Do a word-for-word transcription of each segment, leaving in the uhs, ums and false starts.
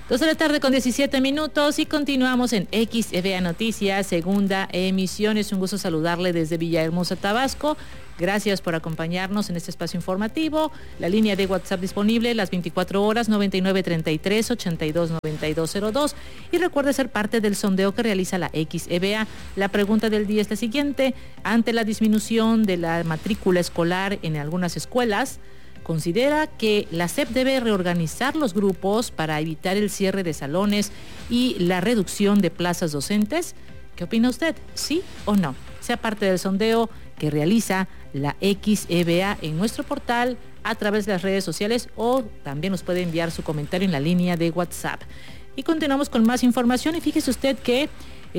Dos de la tarde con diecisiete minutos y continuamos en X E V A Noticias, segunda emisión. Es un gusto saludarle desde Villahermosa, Tabasco. Gracias por acompañarnos en este espacio informativo. La línea de WhatsApp disponible las veinticuatro horas, noventa y nueve treinta y tres, ochenta y dos noventa y dos cero dos. Y recuerde ser parte del sondeo que realiza la X E V A. La pregunta del día es la siguiente: ante la disminución de la matrícula escolar en algunas escuelas, ¿considera que la S E P debe reorganizar los grupos para evitar el cierre de salones y la reducción de plazas docentes? ¿Qué opina usted? ¿Sí o no? Sea parte del sondeo que realiza la X E V A en nuestro portal, a través de las redes sociales, o también nos puede enviar su comentario en la línea de WhatsApp. Y continuamos con más información. Y fíjese usted que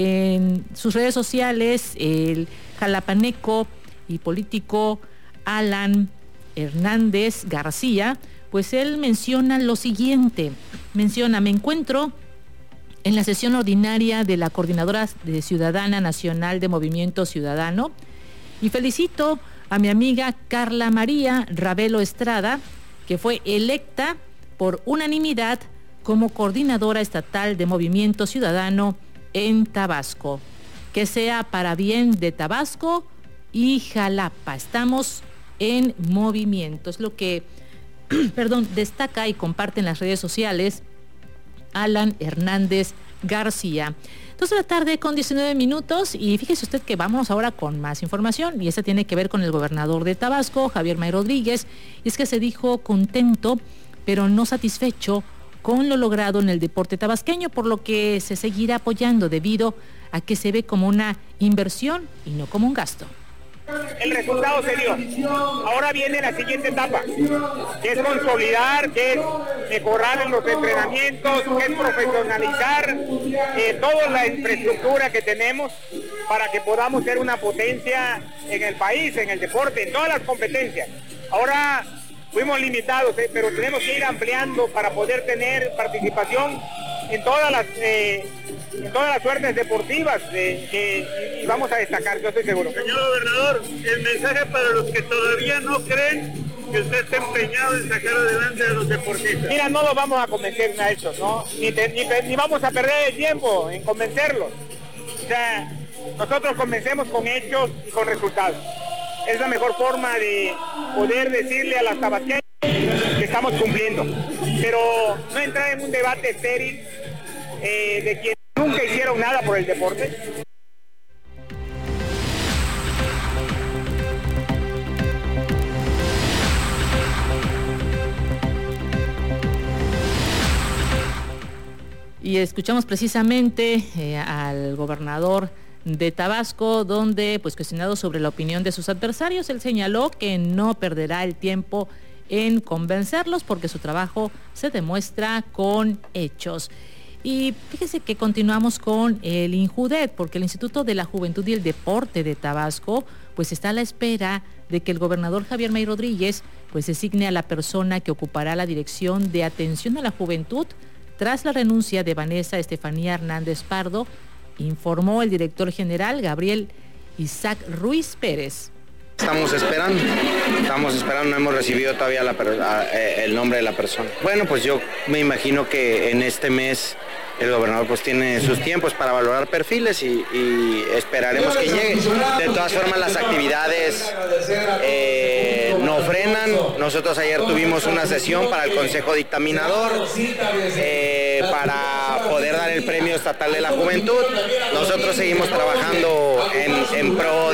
en sus redes sociales, el jalapaneco y político Alan Hernández García, pues él menciona lo siguiente, menciona: me encuentro en la sesión ordinaria de la Coordinadora de Ciudadana Nacional de Movimiento Ciudadano y felicito a mi amiga Carla María Ravelo Estrada, que fue electa por unanimidad como Coordinadora Estatal de Movimiento Ciudadano en Tabasco. Que sea para bien de Tabasco y Jalapa. Estamos en movimiento, es lo que perdón, destaca y comparte en las redes sociales Alan Hernández García. Dos de la tarde con diecinueve minutos y fíjese usted que vamos ahora con más información, y esta tiene que ver con el gobernador de Tabasco, Javier May Rodríguez, y es que se dijo contento pero no satisfecho con lo logrado en el deporte tabasqueño, por lo que se seguirá apoyando debido a que se ve como una inversión y no como un gasto. El resultado se dio. Ahora viene la siguiente etapa, que es consolidar, que es mejorar en los entrenamientos, que es profesionalizar eh, toda la infraestructura que tenemos para que podamos ser una potencia en el país, en el deporte, en todas las competencias. Ahora fuimos limitados, eh, pero tenemos que ir ampliando para poder tener participación en todas las eh, en todas las suertes deportivas eh, eh, y vamos a destacar, yo estoy seguro. Señor gobernador, el mensaje para los que todavía no creen que usted está empeñado en sacar adelante a los deportistas. Mira, no los vamos a convencer a ellos, ¿no? Ni, te, ni, ni vamos a perder el tiempo en convencerlos. O sea, nosotros convencemos con hechos y con resultados. Es la mejor forma de poder decirle a las tabasqueñas que estamos cumpliendo. Pero no entrar en un debate estéril eh, de quienes nunca hicieron nada por el deporte. Y escuchamos precisamente eh, al gobernador de Tabasco, donde, pues, cuestionado sobre la opinión de sus adversarios, él señaló que no perderá el tiempo en convencerlos porque su trabajo se demuestra con hechos. Y fíjese que continuamos con el INJUDET, porque el Instituto de la Juventud y el Deporte de Tabasco pues está a la espera de que el gobernador Javier May Rodríguez pues designe a la persona que ocupará la dirección de atención a la juventud tras la renuncia de Vanessa Estefanía Hernández Pardo, informó el director general Gabriel Isaac Ruiz Pérez. Estamos esperando, estamos esperando, no hemos recibido todavía la, el nombre de la persona. Bueno, pues yo me imagino que en este mes el gobernador pues tiene sus tiempos para valorar perfiles y, y esperaremos que llegue. De todas formas, las actividades eh, no frenan. Nosotros ayer tuvimos una sesión para el Consejo Dictaminador eh, para poder dar el Premio Estatal de la Juventud. Nosotros seguimos trabajando en, en pro